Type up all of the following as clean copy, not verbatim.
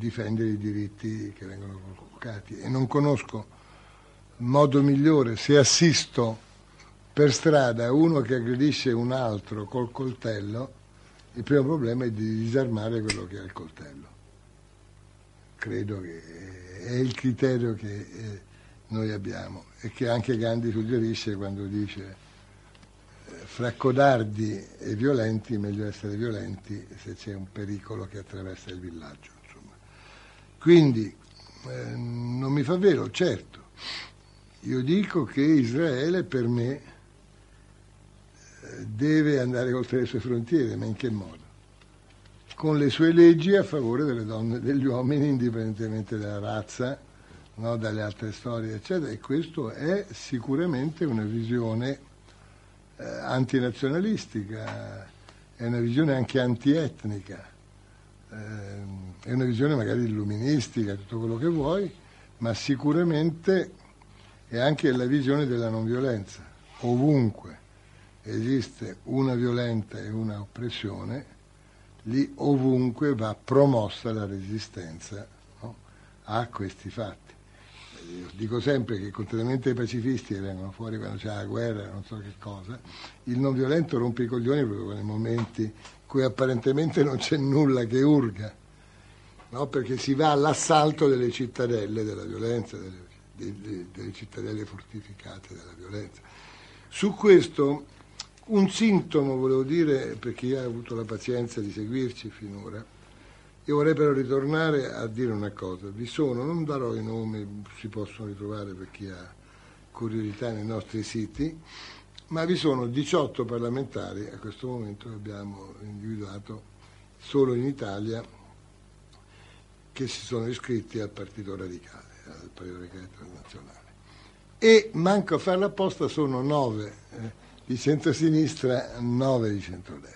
difendere i diritti che vengono conculcati, e non conosco modo migliore. Se assisto per strada uno che aggredisce un altro col coltello, il primo problema è di disarmare quello che ha il coltello. Credo che è il criterio che noi abbiamo, e che anche Gandhi suggerisce quando dice: fra codardi e violenti meglio essere violenti se c'è un pericolo che attraversa il villaggio, insomma. Quindi non mi fa vero, certo. Io dico che Israele per me deve andare oltre le sue frontiere, ma in che modo? Con le sue leggi a favore delle donne e degli uomini, indipendentemente dalla razza, no, dalle altre storie, eccetera. E questo è sicuramente una visione antinazionalistica, è una visione anche antietnica, è una visione magari illuministica, tutto quello che vuoi, ma sicuramente è anche la visione della non violenza. Ovunque esiste una violenza e una oppressione, lì ovunque va promossa la resistenza, no, a questi fatti. Io dico sempre che, contrariamente ai pacifisti che vengono fuori quando c'è la guerra, non so che cosa, il non violento rompe i coglioni proprio nei momenti in cui apparentemente non c'è nulla che urga, no? Perché si va all'assalto delle cittadelle della violenza, delle cittadelle fortificate della violenza. Su questo un sintomo volevo dire, perché io ho avuto la pazienza di seguirci finora. Io vorrei però ritornare a dire una cosa. Vi sono, non darò i nomi, si possono ritrovare per chi ha curiosità nei nostri siti, ma vi sono 18 parlamentari a questo momento che abbiamo individuato solo in Italia che si sono iscritti al Partito Radicale, al Partito Radicale Internazionale. E manco a farla apposta sono 9 di centrosinistra, 9 di centrodestra.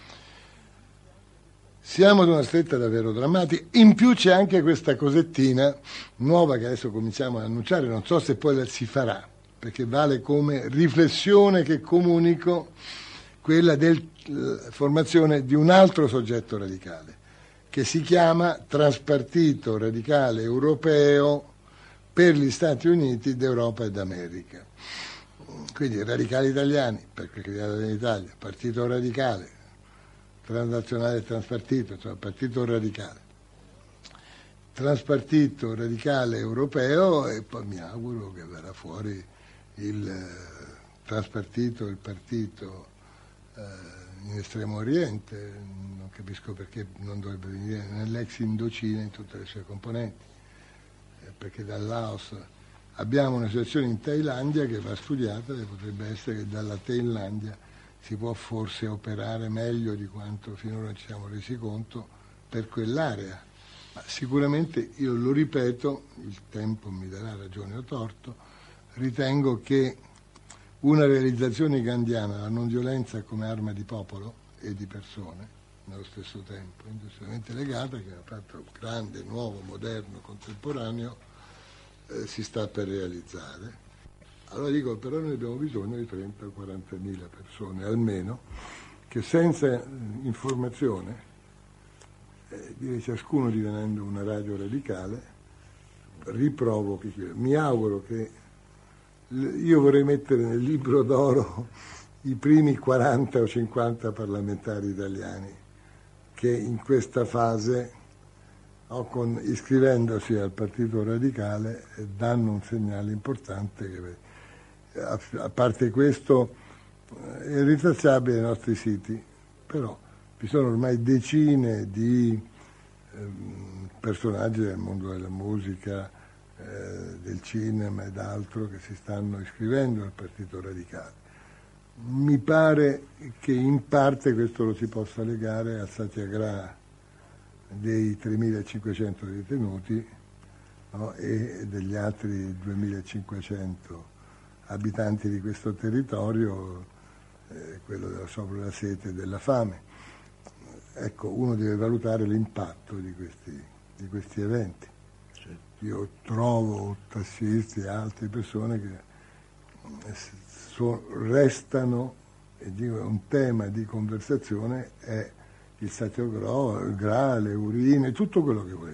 Siamo ad una stretta davvero drammatica. In più c'è anche questa cosettina nuova che adesso cominciamo ad annunciare, non so se poi la si farà, perché vale come riflessione che comunico, quella della formazione di un altro soggetto radicale, che si chiama Transpartito Radicale Europeo per gli Stati Uniti d'Europa e d'America. Quindi radicali italiani, perché creato in Italia, Partito Radicale, Transnazionale e Transpartito, cioè Partito Radicale, Transpartito Radicale Europeo, e poi mi auguro che verrà fuori il Transpartito, il partito in Estremo Oriente. Non capisco perché non dovrebbe venire nell'ex Indocina in tutte le sue componenti, perché dal Laos abbiamo una situazione in Thailandia che va studiata, e potrebbe essere che dalla Thailandia si può forse operare meglio di quanto finora ci siamo resi conto per quell'area. Ma sicuramente, io lo ripeto, il tempo mi darà ragione o torto, ritengo che una realizzazione gandhiana, la non violenza come arma di popolo e di persone, nello stesso tempo, indubbiamente legata, che ha fatto grande, nuovo, moderno, contemporaneo, si sta per realizzare. Allora dico, però noi abbiamo bisogno di 30 o 40 mila persone almeno, che senza informazione, direi ciascuno divenendo una radio radicale, riprovochi. Mi auguro che, io vorrei mettere nel libro d'oro i primi 40 o 50 parlamentari italiani che in questa fase, iscrivendosi al Partito Radicale, danno un segnale importante che, a parte questo, è rintracciabile nei nostri siti, però vi sono ormai decine di personaggi del mondo della musica, del cinema ed altro che si stanno iscrivendo al Partito Radicale. Mi pare che in parte questo lo si possa legare al Satyagraha dei 3.500 detenuti, no, e degli altri 2.500 abitanti di questo territorio, quello della sopra della sete e della fame. Ecco, uno deve valutare l'impatto di questi eventi. Io trovo tassisti e altre persone che restano, e dico, un tema di conversazione è il satyagraha, le urine, tutto quello che volete.